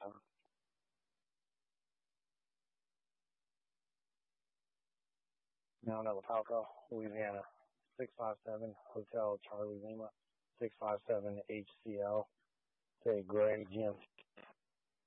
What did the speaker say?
Mount Elapalco, Louisiana. 657 Hotel Charlie Lima. 657 HCL. Say Gray Jim